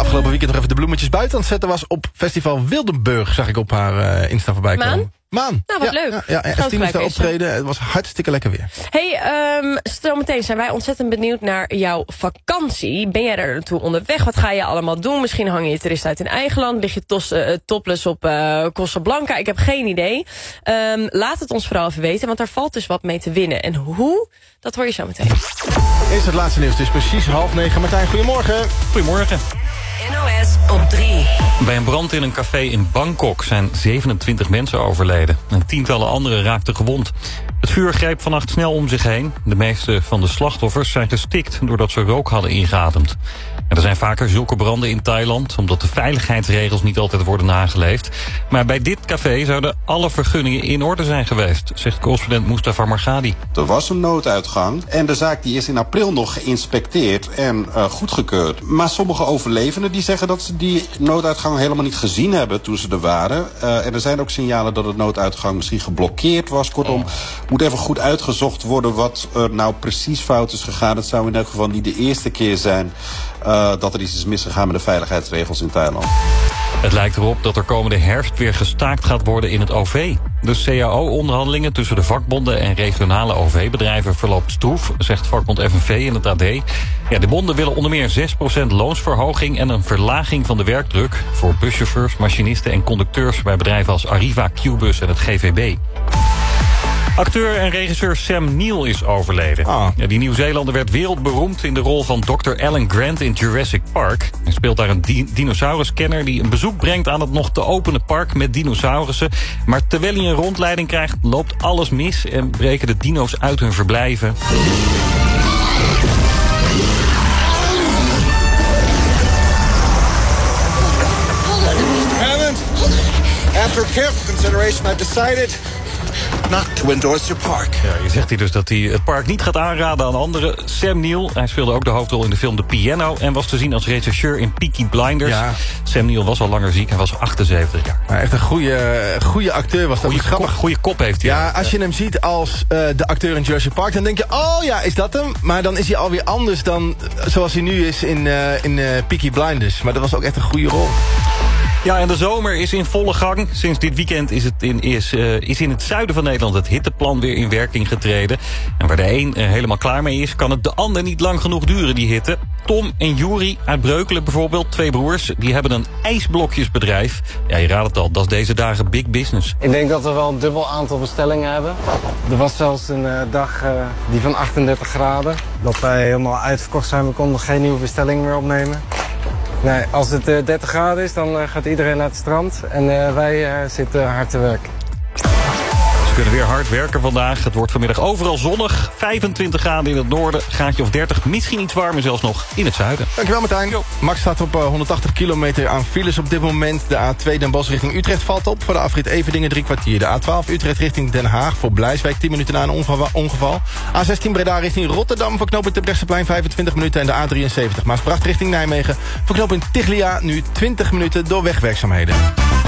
afgelopen weekend nog even de bloemetjes buiten aan het zetten was op festival Wildenburg, zag ik op haar Insta voorbij komen. Maan? Nou, wat leuk. Ja, F10 is daar optreden. Het was hartstikke lekker weer. Hey, zometeen zijn wij ontzettend benieuwd naar jouw vakantie. Ben jij daar naartoe onderweg? Wat ga je allemaal doen? Misschien hang je toerist uit in eigen land. Lig je topless op Costa Blanca? Ik heb geen idee. Laat het ons vooral even weten, want daar valt dus wat mee te winnen. En hoe? Dat hoor je zo meteen. Eerst het laatste nieuws. Het is precies 8:30. Martijn, goedemorgen. Goedemorgen. NOS op 3. Bij een brand in een café in Bangkok zijn 27 mensen overleden. En tientallen anderen raakten gewond. Het vuur greep vannacht snel om zich heen. De meeste van de slachtoffers zijn gestikt doordat ze rook hadden ingeademd. En er zijn vaker zulke branden in Thailand, omdat de veiligheidsregels niet altijd worden nageleefd. Maar bij dit café zouden alle vergunningen in orde zijn geweest, zegt correspondent Mustafa Margadi. Er was een nooduitgang en de zaak die is in april nog geïnspecteerd en goedgekeurd. Maar sommige overlevenden die zeggen dat ze die nooduitgang helemaal niet gezien hebben toen ze er waren. En er zijn ook signalen dat de nooduitgang misschien geblokkeerd was. Kortom, moet even goed uitgezocht worden wat er nou precies fout is gegaan. Het zou in elk geval niet de eerste keer zijn dat er iets is misgegaan met de veiligheidsregels in Thailand. Het lijkt erop dat er komende herfst weer gestaakt gaat worden in het OV. De CAO-onderhandelingen tussen de vakbonden en regionale OV-bedrijven verloopt stroef, zegt vakbond FNV in het AD. Ja, de bonden willen onder meer 6% loonsverhoging en een verlaging van de werkdruk voor buschauffeurs, machinisten en conducteurs bij bedrijven als Arriva, Qbus en het GVB. Acteur en regisseur Sam Neill is overleden. Ja, die Nieuw-Zeelander werd wereldberoemd in de rol van Dr. Alan Grant in Jurassic Park. Hij speelt daar een dinosauruskenner die een bezoek brengt aan het nog te openen park met dinosaurussen. Maar terwijl hij een rondleiding krijgt, loopt alles mis en breken de dino's uit hun verblijven. After careful consideration, I've decided not to endorse your park. Ja, je zegt hij dus dat hij het park niet gaat aanraden aan anderen. Sam Neill, hij speelde ook de hoofdrol in de film The Piano en was te zien als regisseur in Peaky Blinders. Ja. Sam Neill was al langer ziek, hij was 78 jaar. Ja, echt een goede acteur was dat. Goede kop heeft hij. Ja, als je hem ziet als de acteur in Jurassic Park, dan denk je, oh ja, is dat hem? Maar dan is hij alweer anders dan zoals hij nu is in Peaky Blinders. Maar dat was ook echt een goede rol. Ja, en de zomer is in volle gang. Sinds dit weekend is in het zuiden van Nederland het hitteplan weer in werking getreden. En waar de een helemaal klaar mee is, kan het de ander niet lang genoeg duren, die hitte. Tom en Juri uit Breukelen bijvoorbeeld, 2 broers, die hebben een ijsblokjesbedrijf. Ja, je raadt het al, dat is deze dagen big business. Ik denk dat we wel een dubbel aantal bestellingen hebben. Er was zelfs een dag die van 38 graden. Dat wij helemaal uitverkocht zijn, we konden geen nieuwe bestellingen meer opnemen. Nee, als het 30 graden is, dan gaat iedereen naar het strand. En wij zitten hard te werken. Ze kunnen weer hard werken vandaag. Het wordt vanmiddag overal zonnig. 25 graden in het noorden, graadje of 30. Misschien iets warmer zelfs nog in het zuiden. Dankjewel Martijn. Max staat op 180 kilometer aan files op dit moment. De A2 Den Bosch richting Utrecht valt op. Voor de afrit Everdingen 3 kwartier. De A12 Utrecht richting Den Haag voor Blijswijk 10 minuten na een ongeval. A16 Breda richting Rotterdam voor knooppunt Terbrechtseplein 25 minuten. En de A73 Maasbracht richting Nijmegen voor knooppunt Tiglia nu 20 minuten door wegwerkzaamheden.